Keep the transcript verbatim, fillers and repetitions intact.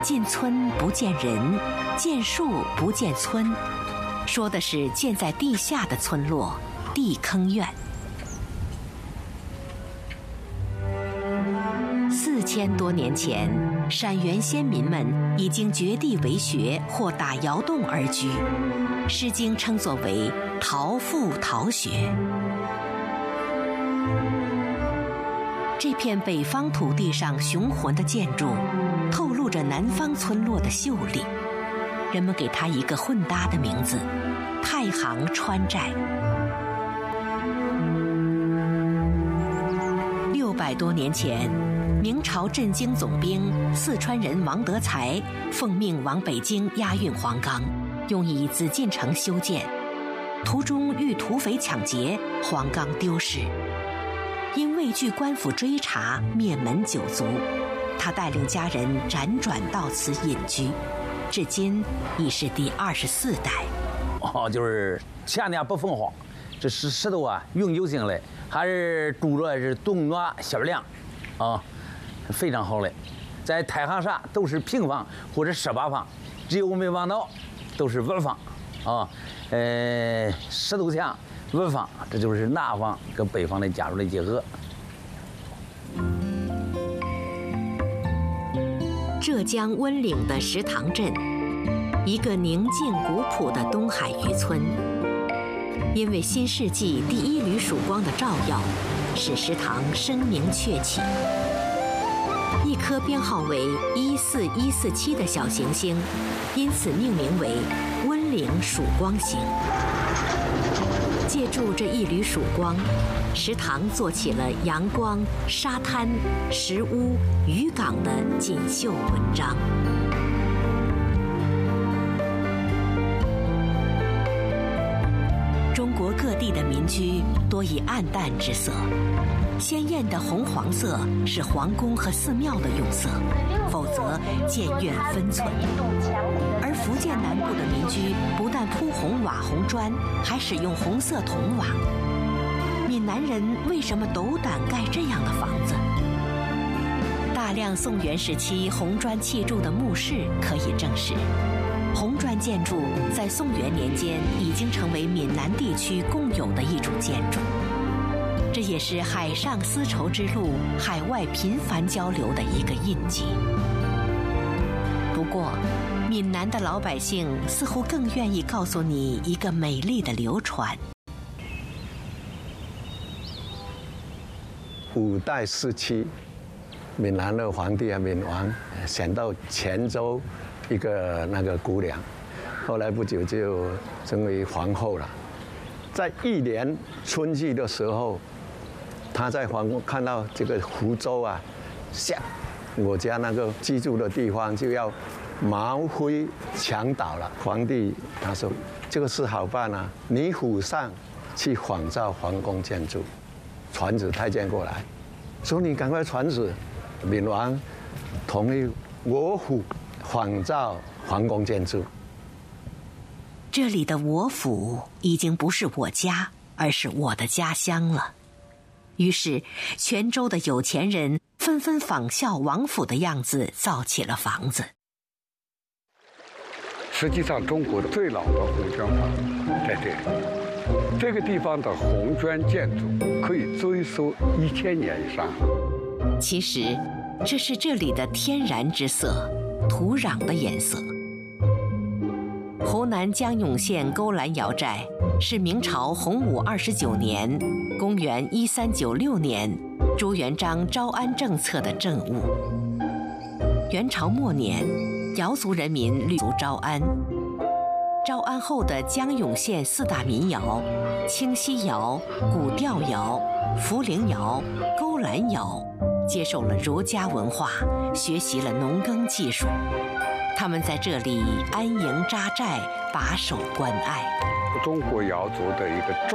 进村不见人，见树不见村，说的是建在地下的村落地坑院。四千多年前，陕原先民们已经掘地为穴或打窑洞而居，《诗经》称作为陶腹陶穴。这片北方土地上雄浑的建筑，透露着南方村落的秀丽。人们给它一个混搭的名字——太行川寨。六百多年前，明朝镇京总兵四川人王德才奉命往北京押运黄冈，用以紫禁城修建。途中遇土匪抢劫，黄冈丢失。因畏惧官府追查，灭门九族，他带领家人辗转到此隐居，至今已是第二十四代。 哦，就是前年不凤凰，这石石头啊，永久性的，还是住着是冬暖夏凉，啊，非常好嘞。在太行山都是平房或者石八房，只有我们王岛都是稳房，啊，呃，石头墙。稳房，这就是南方跟北方的家族的结合。 浙江温岭的石塘镇，一个宁静古朴的东海渔村，因为新世纪第一缕曙光的照耀，使石塘声名鹊起。一颗编号为一四一四七的小行星，因此命名为温岭曙光星。借助这一缕曙光，石塘做起了阳光、沙滩、石屋、渔港的锦绣文章。中国各地的民居多以暗淡之色，鲜艳的红黄色是皇宫和寺庙的用色，否则建院分寸。而福建南部的民居不但铺红瓦红砖，还使用红色铜瓦。闽南人为什么斗胆盖这样的房子？大量宋元时期红砖砌筑的墓室可以证实，红砖建筑在宋元年间已经成为闽南地区共有的一种建筑。这也是海上丝绸之路海外频繁交流的一个印记。不过，闽南的老百姓似乎更愿意告诉你一个美丽的流传。 五代时期，闽南的皇帝啊，闽王选到泉州一个那个姑娘，后来不久就成为皇后了。在一年春季的时候，他在皇宫看到这个湖州啊，像我家那个居住的地方就要毛灰墙倒了。皇帝他说：“这个事好办啊，你府上去仿造皇宫建筑。”传旨太监过来，说：“你赶快传旨。”闽王同意我府仿造皇宫建筑。 这里的我府已经不是我家，而是我的家乡了。于是，泉州的有钱人纷纷仿效王府的样子造起了房子。 实际上，中国的最老的红砖房在这里。这个地方的红砖建筑可以追溯一千年以上。 其实，这是这里的天然之色，土壤的颜色。湖南江永县勾栏窑寨是明朝洪武二十九年（公元一三九六年）朱元璋招安政策的政务。元朝末年，瑶族人民屡族招安。招安后的江永县四大民窑——清溪窑、古调窑、茯苓窑、勾栏窑，接受了儒家文化，学习了农耕技术。他们在这里安营扎寨，把守关隘。 中国瑶族的一个重